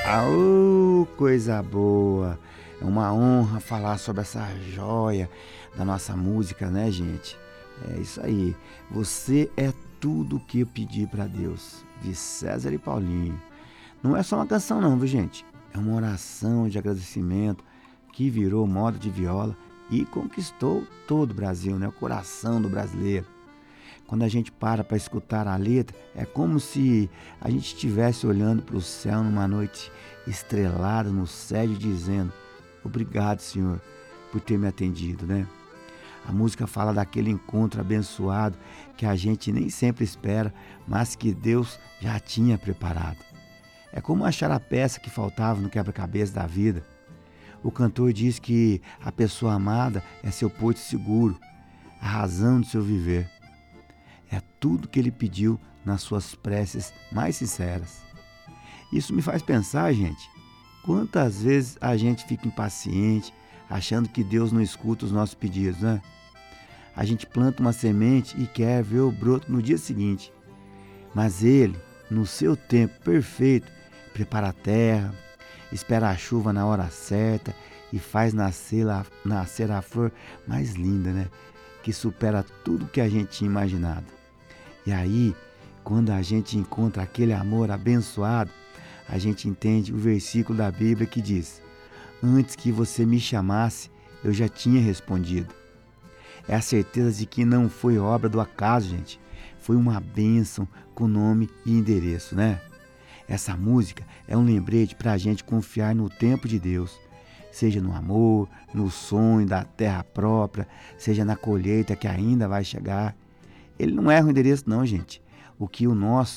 Coisa boa! É uma honra falar sobre essa joia da nossa música, né, gente? É isso aí. Você é tudo o que eu pedi para Deus, de César e Paulinho. Não é só uma canção, não, viu, gente? É uma oração de agradecimento que virou moda de viola e conquistou todo o Brasil, né? O coração do brasileiro. Quando a gente para escutar a letra, é como se a gente estivesse olhando para o céu numa noite estrelada no céu e dizendo: obrigado, Senhor, por ter me atendido, né? A música fala daquele encontro abençoado que a gente nem sempre espera, mas que Deus já tinha preparado. É como achar a peça que faltava no quebra-cabeça da vida. O cantor diz que a pessoa amada é seu porto seguro, a razão do seu viver. É tudo que ele pediu nas suas preces mais sinceras. Isso me faz pensar, gente, quantas vezes a gente fica impaciente, achando que Deus não escuta os nossos pedidos, né? A gente planta uma semente e quer ver o broto no dia seguinte. Mas Ele, no seu tempo perfeito, prepara a terra, espera a chuva na hora certa e faz nascer a flor mais linda, né? Que supera tudo que a gente tinha imaginado. E aí, quando a gente encontra aquele amor abençoado, a gente entende o versículo da Bíblia que diz: antes que você me chamasse, eu já tinha respondido. É a certeza de que não foi obra do acaso, gente. Foi uma bênção com nome e endereço, né? Essa música é um lembrete para a gente confiar no tempo de Deus. Seja no amor, no sonho da terra própria, seja na colheita que ainda vai chegar. Ele não erra o endereço não, gente. O que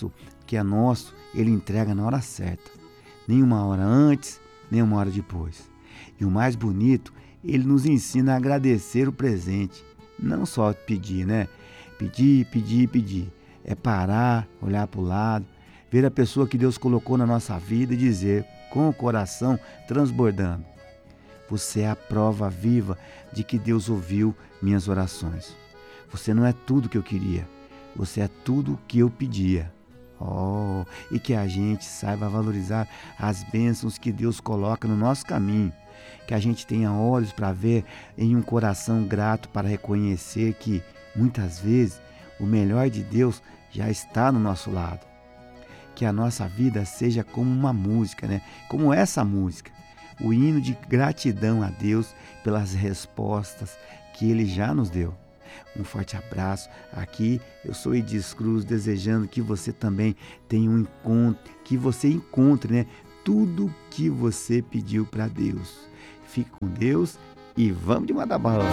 é nosso, ele entrega na hora certa. Nem uma hora antes, nem uma hora depois. E o mais bonito, ele nos ensina a agradecer o presente. Não só pedir, né? Pedir, pedir, pedir. É parar, olhar para o lado, ver a pessoa que Deus colocou na nossa vida e dizer, com o coração transbordando: você é a prova viva de que Deus ouviu minhas orações. Você não é tudo que eu queria, você é tudo que eu pedia. E que a gente saiba valorizar as bênçãos que Deus coloca no nosso caminho. Que a gente tenha olhos para ver em um coração grato para reconhecer que, muitas vezes, o melhor de Deus já está no nosso lado. Que a nossa vida seja como uma música, né? Como essa música. O hino de gratidão a Deus pelas respostas que Ele já nos deu. Um forte abraço. Aqui eu sou Edis Cruz, desejando que você também tenha um encontro, que você encontre, né, tudo que você pediu para Deus. Fique com Deus e vamos de moda boa.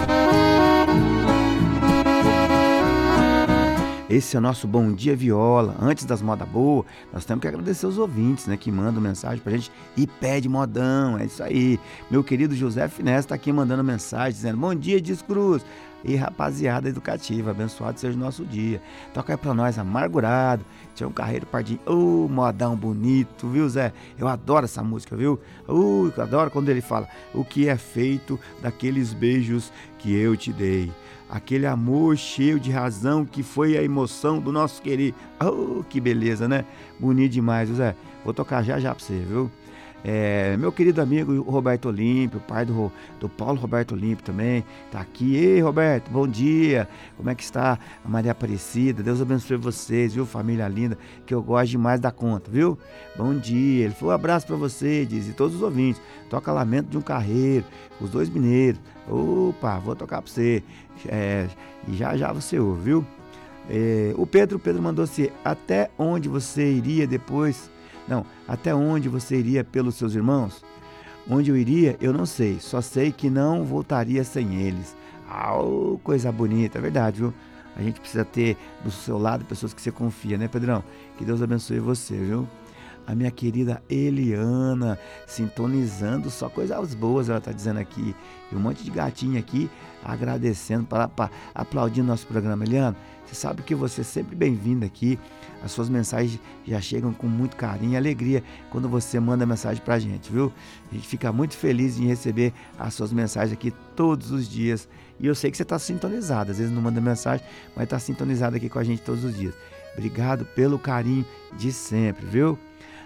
Esse é o nosso Bom Dia Viola. Antes das moda boa, nós temos que agradecer os ouvintes, né, que mandam mensagem pra gente e pede modão. É isso aí. Meu querido José Finés está aqui mandando mensagem dizendo: bom dia, Edis Cruz. E rapaziada educativa, abençoado seja o nosso dia. Toca aí pra nós, Amargurado, Tião Carreiro Pardinho. Modão bonito, viu, Zé? Eu adoro essa música, viu? Eu adoro quando ele fala: o que é feito daqueles beijos que eu te dei. Aquele amor cheio de razão que foi a emoção do nosso querido. Que beleza, né? Bonito demais, viu, Zé? Vou tocar já pra você, viu? Meu querido amigo Roberto Olímpio, pai do Paulo Roberto Olímpio também, tá aqui. Ei, Roberto, bom dia, como é que está a Maria Aparecida? Deus abençoe vocês, viu, família linda, que eu gosto demais da conta, viu? Bom dia, ele falou: um abraço pra você, diz, e todos os ouvintes. Toca Lamento de um Carreiro, os dois mineiros. Vou tocar pra você, e já você ouve, viu? O Pedro mandou-se: até onde você iria depois? Não, até onde você iria pelos seus irmãos? Onde eu iria, eu não sei. Só sei que não voltaria sem eles. Coisa bonita, é verdade, viu? A gente precisa ter do seu lado pessoas que você confia, né, Pedrão? Que Deus abençoe você, viu? A minha querida Eliana, sintonizando só coisas boas, ela tá dizendo aqui. E um monte de gatinho aqui, agradecendo, aplaudindo nosso programa. Eliana, você sabe que você é sempre bem-vinda aqui. As suas mensagens já chegam com muito carinho e alegria quando você manda mensagem pra gente, viu? A gente fica muito feliz em receber as suas mensagens aqui todos os dias. E eu sei que você está sintonizado, às vezes não manda mensagem, mas está sintonizado aqui com a gente todos os dias. Obrigado pelo carinho de sempre, viu?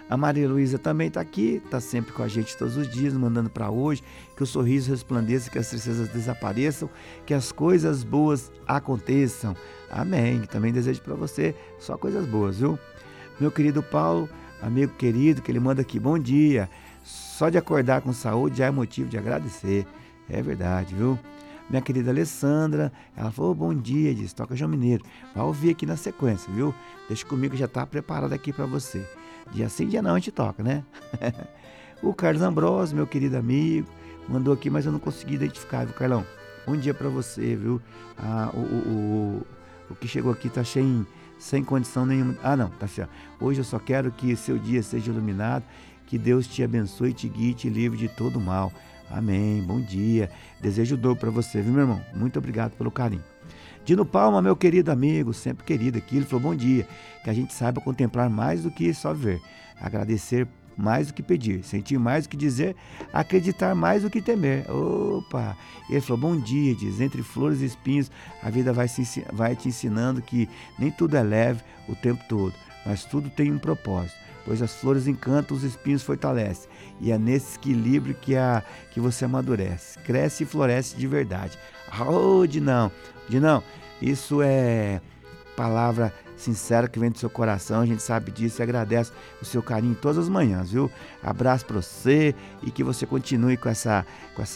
A Maria Luísa também está aqui, está sempre com a gente todos os dias, mandando para hoje que o sorriso resplandeça, que as tristezas desapareçam, que as coisas boas aconteçam. Amém. Também desejo para você só coisas boas, viu? Meu querido Paulo, amigo querido, que ele manda aqui, bom dia. Só de acordar com saúde já é motivo de agradecer. É verdade, viu? Minha querida Alessandra, ela falou, bom dia, diz, toca João Mineiro. Vai ouvir aqui na sequência, viu? Deixa comigo que já está preparado aqui para você. Dia sim, dia não, a gente toca, né? O Carlos Ambrosio, meu querido amigo, mandou aqui, mas eu não consegui identificar, viu, Carlão? Bom dia para você, viu? O que chegou aqui tá sem condição nenhuma. Ah, não, tá certo. Hoje eu só quero que seu dia seja iluminado, que Deus te abençoe, te guie, te livre de todo mal. Amém, bom dia. Desejo dobro para você, viu, meu irmão? Muito obrigado pelo carinho. Dino Palma, meu querido amigo, sempre querido aqui, ele falou, bom dia, que a gente saiba contemplar mais do que só ver, agradecer mais do que pedir, sentir mais do que dizer, acreditar mais do que temer. Opa! Ele falou, bom dia, diz, entre flores e espinhos, a vida vai te ensinando que nem tudo é leve o tempo todo, mas tudo tem um propósito, pois as flores encantam, os espinhos fortalecem, e é nesse equilíbrio que você amadurece, cresce e floresce de verdade. Oh, Dinão, isso é palavra sincera que vem do seu coração, a gente sabe disso e agradece o seu carinho todas as manhãs, viu? Abraço para você e que você continue com essa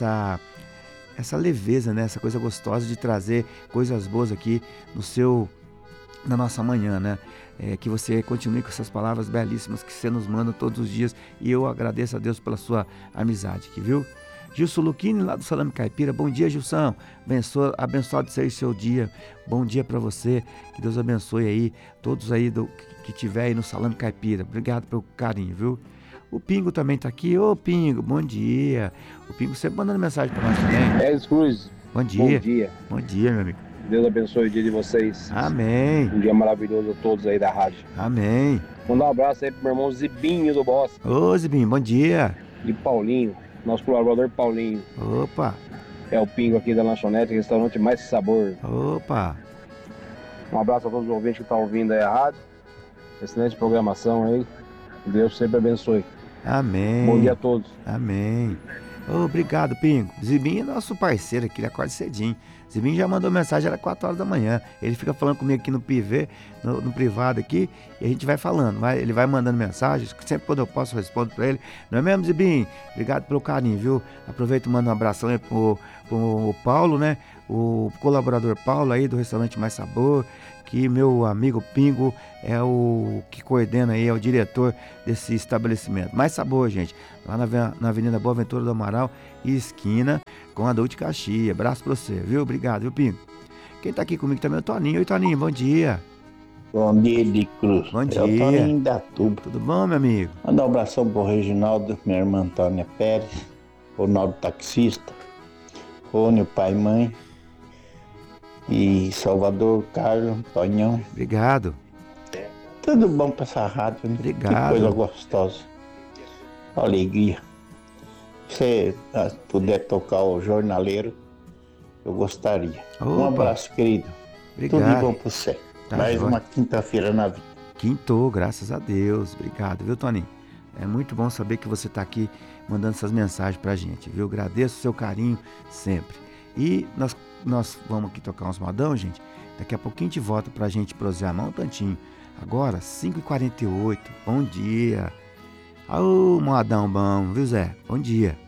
leveza, né? Essa coisa gostosa de trazer coisas boas aqui na nossa manhã, né? Que você continue com essas palavras belíssimas que você nos manda todos os dias e eu agradeço a Deus pela sua amizade aqui, viu? Gilson Luquini, lá do Salame Caipira. Bom dia, Gilson. Abençoado seja o seu dia. Bom dia para você. Que Deus abençoe aí, todos aí que tiver aí no Salame Caipira. Obrigado pelo carinho, viu? O Pingo também tá aqui. Ô, Pingo, bom dia. O Pingo sempre mandando mensagem para nós também. Elis Cruz. Bom dia. Bom dia. Bom dia, meu amigo. Deus abençoe o dia de vocês. Amém. Um dia maravilhoso a todos aí da rádio. Amém. Mandar um abraço aí pro meu irmão Zibinho do Boss. Ô, Zibinho, bom dia. E Paulinho, nosso colaborador Paulinho. Opa. É o Pingo aqui da Lanchonete, restaurante Mais Sabor. Opa. Um abraço a todos os ouvintes que estão ouvindo aí a rádio. Excelente programação aí. Deus sempre abençoe. Amém. Bom dia a todos. Amém. Obrigado, Pingo. Zibinho é nosso parceiro aqui, ele acorda cedinho. Zibinho já mandou mensagem, era 4 horas da manhã. Ele fica falando comigo aqui no PV, no privado aqui, e a gente vai falando. Ele vai mandando mensagens, sempre quando eu posso eu respondo pra ele. Não é mesmo, Zibinho? Obrigado pelo carinho, viu? Aproveito e mando um abração aí pro Paulo, né? O colaborador Paulo aí do restaurante Mais Sabor, que meu amigo Pingo é o que coordena aí, é o diretor desse estabelecimento. Mais Sabor, gente, lá na Avenida Boa Ventura do Amaral, esquina com a Duque de Caxias. Abraço pra você, viu? Obrigado, viu, Pingo? Quem tá aqui comigo também é o Toninho. Oi, Toninho, bom dia. Bom dia, de Cruz. Bom dia. É o Toninho da Tuba. Tudo bom, meu amigo? Mandar um abração pro Reginaldo, minha irmã Antônia Pérez, Ronaldo Taxista, Rony, o pai e mãe, e Salvador, Carlos, Tonhão. Obrigado. Tudo bom pra essa rádio, né? Obrigado. Que coisa gostosa. Alegria. Se você puder tocar o Jornaleiro, eu gostaria. Opa. Um abraço, querido. Obrigado. Tudo de bom pra você. Tá Mais jóia. uma quinta-feira na vida. Quintou, graças a Deus. Obrigado, viu, Toninho? É muito bom saber que você tá aqui mandando essas mensagens pra gente, viu? Agradeço o seu carinho sempre. E nós vamos aqui tocar uns modão, gente. Daqui a pouquinho a gente volta pra gente prosear mais um tantinho. Agora, 5h48. Bom dia. Ô, modão bom, viu, Zé? Bom dia.